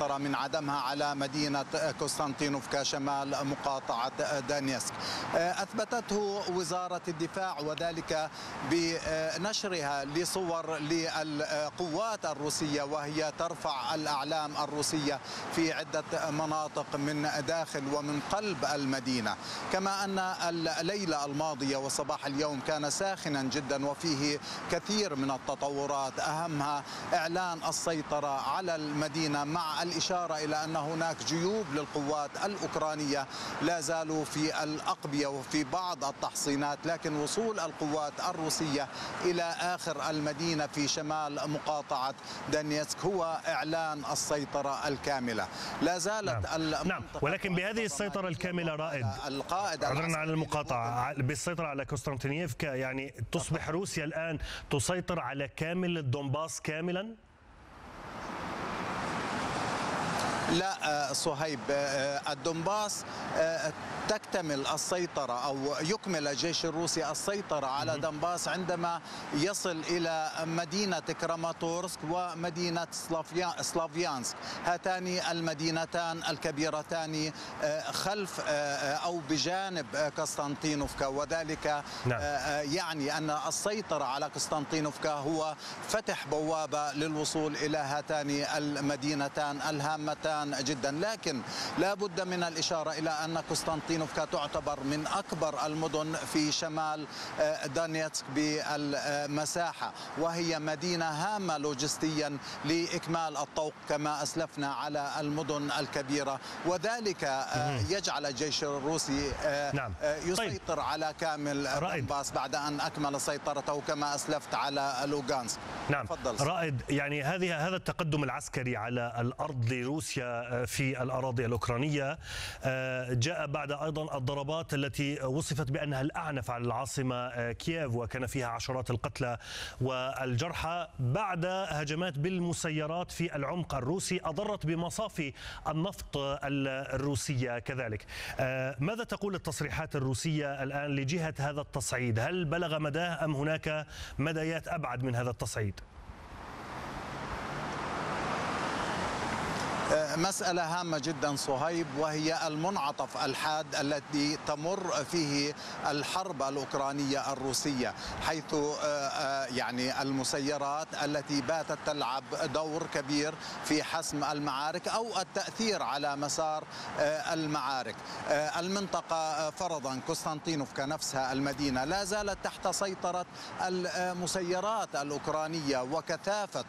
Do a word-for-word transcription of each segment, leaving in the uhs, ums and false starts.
السيطرة من عدمها على مدينة قسطنطينوفكا شمال مقاطعة دانيسك. أثبتته وزارة الدفاع، وذلك بنشرها لصور للقوات الروسية وهي ترفع الأعلام الروسية في عدة مناطق من داخل ومن قلب المدينة. كما أن الليلة الماضية وصباح اليوم كان ساخنا جدا وفيه كثير من التطورات، أهمها إعلان السيطرة على المدينة مع الإشارة إلى أن هناك جيوب للقوات الأوكرانية لا زالوا في الأقبية وفي بعض التحصينات، لكن وصول القوات الروسية إلى آخر المدينة في شمال مقاطعة دانيسك هو إعلان السيطرة الكاملة. لا زالت نعم. نعم. ولكن بهذه السيطرة الكاملة رائد القائد عذرا عن المقاطعة بالسيطرة على قسطنطينيفكا، يعني تصبح روسيا الآن تسيطر على كامل الدنباس كاملا؟ لا صهيب، الدنباس تكتمل السيطرة أو يكمل الجيش الروسي السيطرة على دنباس عندما يصل إلى مدينة كراماتورسك ومدينة سلافيانسك، هاتان المدينتان الكبيرتان خلف أو بجانب قسطنطينوفكا، وذلك نعم. يعني أن السيطرة على قسطنطينوفكا هو فتح بوابة للوصول إلى هاتان المدينتان الهامتان جدا. لكن لا بد من الإشارة إلى أن قسطنطينوفكا تعتبر من أكبر المدن في شمال دونيتسك بالمساحة، وهي مدينة هامة لوجستيا لإكمال الطوق كما أسلفنا على المدن الكبيرة، وذلك يجعل الجيش الروسي نعم. يسيطر طيب. على كامل دونباس بعد أن أكمل سيطرته كما أسلفت على لوغانسك. نعم فضل. رائد، يعني هذه هذا التقدم العسكري على الأرض لروسيا في الأراضي الأوكرانية جاء بعد أيضا الضربات التي وصفت بأنها الأعنف على العاصمة كييف، وكان فيها عشرات القتلى والجرحى بعد هجمات بالمسيرات في العمق الروسي أضرت بمصافي النفط الروسية كذلك. ماذا تقول التصريحات الروسية الآن لجهة هذا التصعيد؟ هل بلغ مداه أم هناك مدايات أبعد من هذا التصعيد؟ مسألة هامة جدا صهيب، وهي المنعطف الحاد الذي تمر فيه الحرب الأوكرانية الروسية، حيث يعني المسيرات التي باتت تلعب دور كبير في حسم المعارك أو التأثير على مسار المعارك. المنطقة فرضا قسطنطينوفكا نفسها المدينة لا زالت تحت سيطرة المسيرات الأوكرانية، وكثافة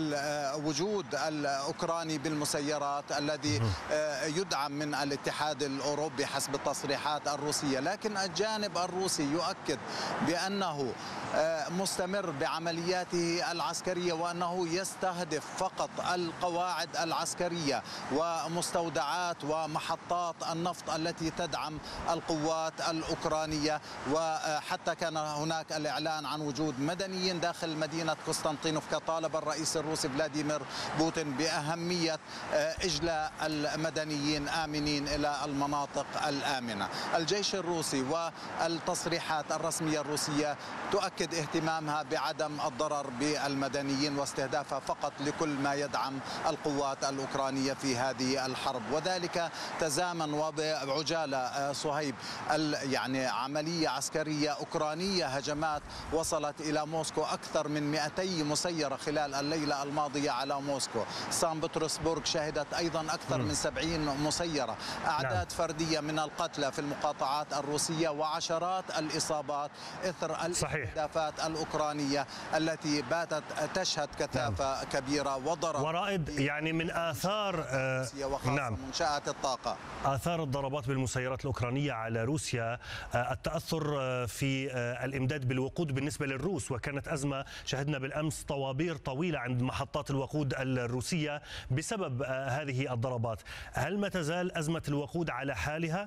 الوجود الأوكراني بالمسيرات الذي يدعم من الاتحاد الأوروبي حسب التصريحات الروسية. لكن الجانب الروسي يؤكد بأنه مستمر بعملياته العسكرية وأنه يستهدف فقط القواعد العسكرية ومستودعات ومحطات النفط التي تدعم القوات الأوكرانية. وحتى كان هناك الإعلان عن وجود مدنيين داخل مدينة قسطنطينوفكا. طالب الرئيس الروسي فلاديمير بوتين بأهمية إجلاء المدنيين آمنين إلى المناطق الآمنة. الجيش الروسي والتصريحات الرسمية الروسية تؤكد اهتمامها بعدم الضرر بالمدنيين واستهدافها فقط لكل ما يدعم القوات الأوكرانية في هذه الحرب، وذلك تزامن وبعجالة صهيب يعني عملية عسكرية أوكرانية، هجمات وصلت إلى موسكو، أكثر من مئتي مسيرة خلال الليلة الماضية على موسكو. سان بطرسبورغ شهدت أيضا أكثر من سبعين مسيرة، أعداد نعم. فردية من القتلى في المقاطعات الروسية وعشرات الإصابات إثر الاستهدافات الأوكرانية التي باتت تشهد كثافة نعم. كبيرة وضرر. ورائد، يعني من آثار آه نعم منشآت الطاقة، آثار الضربات بالمسيرات الأوكرانية على روسيا آه التأثر آه في آه الإمداد بالوقود بالنسبة للروس، وكانت أزمة شهدنا بالأمس طوابير طويلة عند محطات الوقود الروسية بسبب آه هذه الضربات. هل ما تزال أزمة الوقود على حالها؟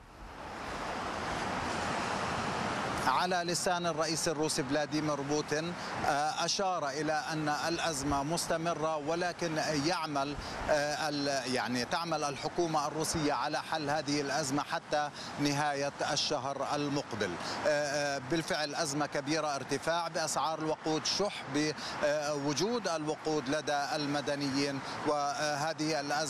على لسان الرئيس الروسي فلاديمير بوتين أشار إلى أن الأزمة مستمرة، ولكن يعمل يعني تعمل الحكومة الروسية على حل هذه الأزمة حتى نهاية الشهر المقبل. بالفعل أزمة كبيرة، ارتفاع بأسعار الوقود، شح بوجود الوقود لدى المدنيين، وهذه الأزمة